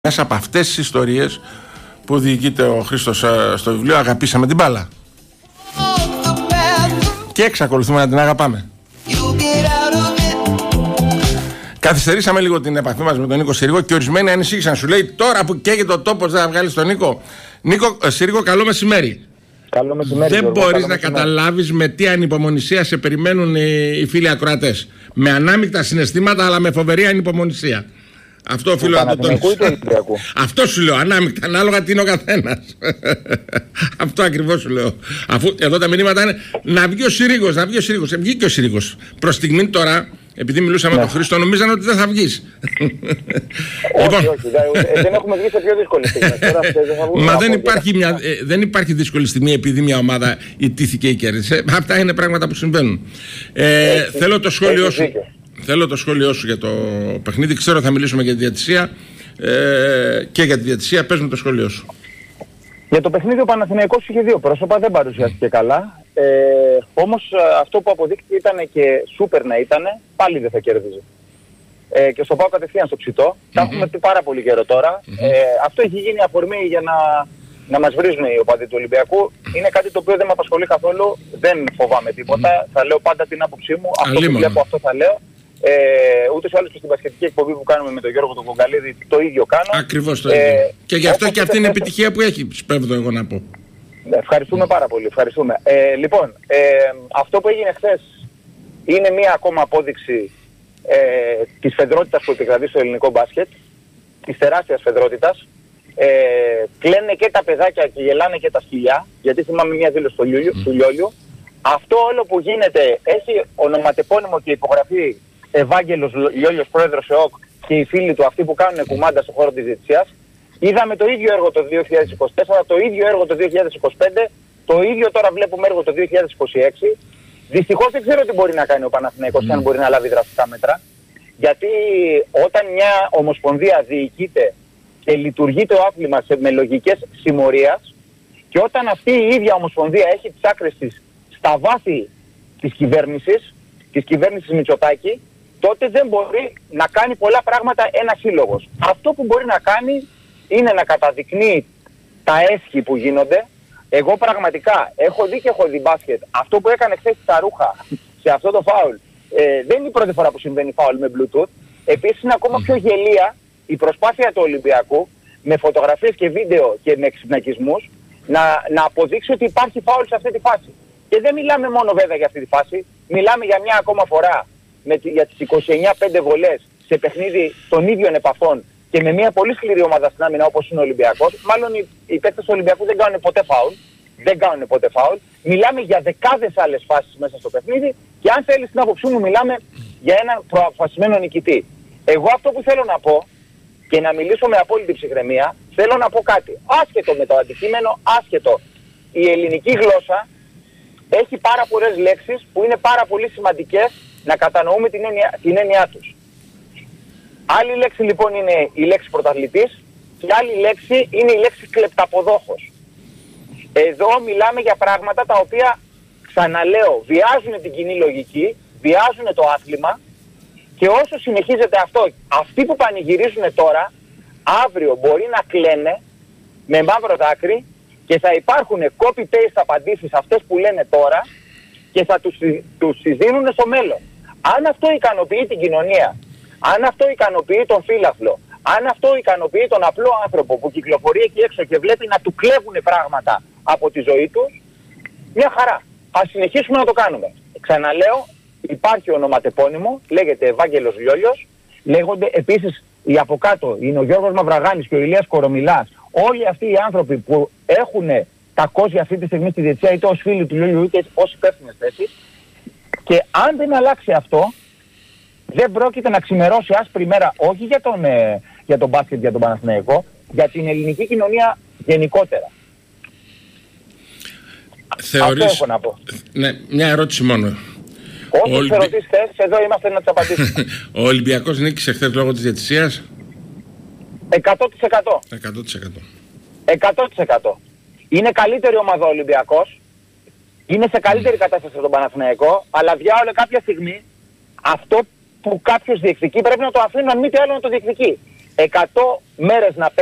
Μέσα από αυτές τις ιστορίες που διηγείται ο Χρήστος στο βιβλίο, αγαπήσαμε την μπάλα. Και εξακολουθούμε να την αγαπάμε. Καθυστερήσαμε λίγο την επαφή μας με τον Νίκο Συρίγο και ορισμένοι ανησύχησαν. Σου λέει τώρα που καίγεται ο τόπος δεν θα βγάλεις τον Νίκο. Νίκο Συρίγο, καλό μεσημέρι. Καλό μεσημέρι. Δεν μπορείς να καταλάβεις με τι ανυπομονησία σε περιμένουν οι φίλοι ακροατές. Με ανάμεικτα συναισθήματα αλλά με φοβερή ανυπομονησία. Αυτό οφείλω να το τονίσω. Αυτό σου λέω, ανάμεικτα, ανάλογα τι είναι ο καθένας. Αυτό ακριβώς σου λέω. Αφού εδώ τα μηνύματα είναι να βγει ο Συρίγος, να βγει ο Συρίγος. Βγήκε ο Συρίγος. Προς στιγμή τώρα, επειδή μιλούσαμε με τον Χρήστο, νομίζαν ότι δεν θα βγεις. Όχι, δεν έχουμε βγει σε πιο δύσκολη στιγμή. Μα δεν υπάρχει δύσκολη στιγμή επειδή μια ομάδα ιτήθηκε ή κέρδισε. Αυτά είναι πράγματα που συμβαίνουν. Θέλω το σχόλιο σου. Θέλω το σχόλιο σου για το παιχνίδι. Ξέρω θα μιλήσουμε για τη διαιτησία και για τη διαιτησία. Πες μου το σχόλιο σου. Για το παιχνίδι ο Παναθηναϊκός είχε δύο πρόσωπα, δεν παρουσιάστηκε καλά. Όμως αυτό που αποδείχθηκε ήταν και σούπερ να ήταν, πάλι δεν θα κέρδιζε. Και στο πάω κατευθείαν στο ψητό. Τα έχουμε πει πάρα πολύ καιρό τώρα. Αυτό έχει γίνει αφορμή για να μας βρίζουν οι οπαδοί του Ολυμπιακού. Είναι κάτι το οποίο δεν με απασχολεί καθόλου. Δεν φοβάμαι τίποτα. Θα λέω πάντα την άποψή μου. Αυτό που βλέπω αυτό θα λέω. Ούτως ή άλλως και στην μπασκετική εκπομπή που κάνουμε με τον Γιώργο τον Κογκαλίδη το ίδιο κάνω. Ακριβώς το ίδιο. Και γι' αυτό και αυτή είναι η επιτυχία που έχει, σπέβδω εγώ να πω. Ευχαριστούμε πάρα πολύ. Ευχαριστούμε. Λοιπόν, αυτό που έγινε χθες είναι μία ακόμα απόδειξη της φεδρότητας που επικρατεί στο ελληνικό μπάσκετ, της τεράστιας φεδρότητας. Κλαίνε και τα παιδάκια και γελάνε και τα σκυλιά, γιατί θυμάμαι μία δήλωση του Λιόλιου. Αυτό όλο που γίνεται έχει ονοματεπώνυμο και υπογραφή Ευάγγελος Λιόλιος, πρόεδρος ΕΟΚ, και οι φίλοι του αυτοί που κάνουν κουμάντα στον χώρο της διαιτησίας. Είδαμε το ίδιο έργο το 2024, το ίδιο έργο το 2025, το ίδιο τώρα βλέπουμε έργο το 2026. Δυστυχώς δεν ξέρω τι μπορεί να κάνει ο Παναθηναϊκός, αν μπορεί να λάβει δραστικά μέτρα. Γιατί όταν μια ομοσπονδία διοικείται και λειτουργεί το άθλημα με λογικές συμμορίας, και όταν αυτή η ίδια ομοσπονδία έχει τις άκρες της στα βάθη της κυβέρνησης Μητσοτάκη, τότε δεν μπορεί να κάνει πολλά πράγματα ένας σύλλογος. Αυτό που μπορεί να κάνει είναι να καταδεικνύει τα έσχη που γίνονται. Εγώ πραγματικά έχω δει και έχω δει μπάσκετ. Αυτό που έκανε χθες στα ρούχα σε αυτό το φάουλ, δεν είναι η πρώτη φορά που συμβαίνει φάουλ με Bluetooth. Επίσης είναι ακόμα πιο γελία η προσπάθεια του Ολυμπιακού με φωτογραφίες και βίντεο και με εξυπνακισμούς να αποδείξει ότι υπάρχει φάουλ σε αυτή τη φάση. Και δεν μιλάμε μόνο βέβαια για αυτή τη φάση, μιλάμε για μια ακόμα φορά για τις 29-5 βολές σε παιχνίδι των ίδιων επαφών και με μια πολύ σκληρή ομάδα στην άμυνα όπως είναι ο Ολυμπιακός. Μάλλον οι παίκτες του Ολυμπιακού δεν κάνουν ποτέ φάουλ. Μιλάμε για δεκάδες άλλες φάσεις μέσα στο παιχνίδι και αν θέλεις την άποψή μου μιλάμε για έναν προαποφασισμένο νικητή. Εγώ αυτό που θέλω να πω και να μιλήσω με απόλυτη ψυχραιμία, θέλω να πω κάτι. Άσχετο με το αντικείμενο, άσχετο. Η ελληνική γλώσσα έχει πάρα πολλές λέξεις που είναι πάρα πολύ σημαντικές να κατανοούμε την έννοιά τους. Άλλη λέξη λοιπόν είναι η λέξη πρωταθλητής και άλλη λέξη είναι η λέξη κλεπταποδόχος. Εδώ μιλάμε για πράγματα τα οποία, ξαναλέω, βιάζουν την κοινή λογική, βιάζουν το άθλημα, και όσο συνεχίζεται αυτό, αυτοί που πανηγυρίζουν τώρα, αύριο μπορεί να κλαίνε με μαύρο δάκρυ και θα υπάρχουν copy-paste απαντήσεις αυτές που λένε τώρα και θα τους συζήνουν στο μέλλον. Αν αυτό ικανοποιεί την κοινωνία, αν αυτό ικανοποιεί τον φύλαθλο, αν αυτό ικανοποιεί τον απλό άνθρωπο που κυκλοφορεί εκεί έξω και βλέπει να του κλέβουν πράγματα από τη ζωή του, μια χαρά. Ας συνεχίσουμε να το κάνουμε. Ξαναλέω, υπάρχει ονοματεπώνυμο, λέγεται Ευάγγελος Λιόλιος, λέγονται επίσης οι από κάτω, είναι ο Γιώργος Μαυραγάνης και ο Ηλίας Κορομιλάς. Όλοι αυτοί οι άνθρωποι που έχουν τα κόσια αυτή τη στιγμή στη διετησία, είτε ως φίλοι του Λιόλιου είτε ως υπεύθυνες θέσεις, και αν δεν αλλάξει αυτό, δεν πρόκειται να ξημερώσει άσπρη μέρα, όχι για τον μπάσκετ, για τον Παναθηναϊκό, για την ελληνική κοινωνία γενικότερα. Αυτό έχω να πω. Ναι, μια ερώτηση μόνο. Όσες ερωτήσεις θες, εδώ είμαστε να τις απαντήσουμε. Ο Ολυμπιακός νίκησε χθες λόγω της διαιτησίας? 100%. 100%. Είναι καλύτερη ομάδα ο Ολυμπιακός. Είναι σε καλύτερη κατάσταση από τον Παναθηναϊκό. Αλλά διάολε κάποια στιγμή αυτό που κάποιος διεκδικεί πρέπει να το αφήνει, αν μη τι άλλο να το διεκδικεί. 100 μέρες να